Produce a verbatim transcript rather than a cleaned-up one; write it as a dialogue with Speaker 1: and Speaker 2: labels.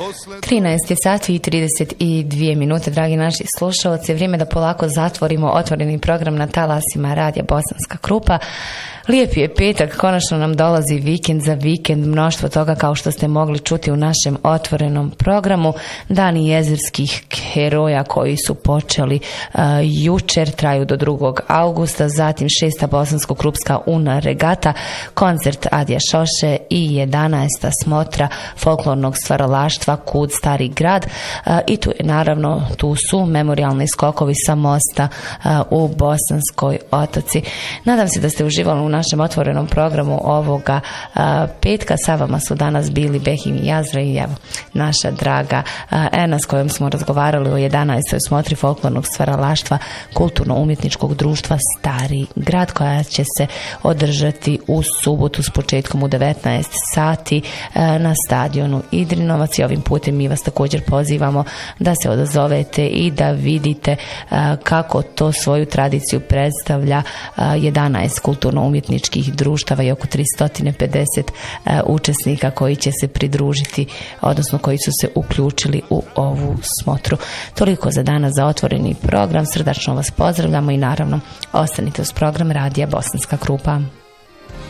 Speaker 1: trinaest sati i trideset dvije minute, dragi naši slušalci. Vrijeme da polako zatvorimo otvoreni program na talasima Radija Bosanska Krupa. Lijepi je petak, konačno nam dolazi vikend za vikend, mnoštvo toga kao što ste mogli čuti u našem otvorenom programu. Dani jezerskih heroja koji su počeli uh, jučer, traju do drugog augusta, zatim šesta bosansko-krupska una regata, koncert Adija Šoše i jedanaesta smotra folklornog stvaralaštva Kud Stari grad. Uh, I tu je naravno, tu su memorijalni skokovi sa mosta uh, u Bosanskoj Otoci. Nadam se da ste uživali u našem otvorenom programu ovoga a, petka. Sa vama su danas bili Behim i Jazra i evo naša draga a, Ena s kojom smo razgovarali o jedanaestoj smotri folklornog stvaralaštva kulturno-umjetničkog društva Stari grad, koja će se održati u subotu s početkom u devetnaest sati a, na stadionu Idrinovac. I ovim putem mi vas također pozivamo da se odazovete i da vidite a, kako to svoju tradiciju predstavlja a, jedanaest kulturno-umjetničkih društava i oko tristo pedeset uh, učesnika koji će se pridružiti, odnosno koji su se uključili u ovu smotru. Toliko za danas za otvoreni program. Srdačno vas pozdravljamo i naravno ostanite uz program Radija Bosanska Krupa.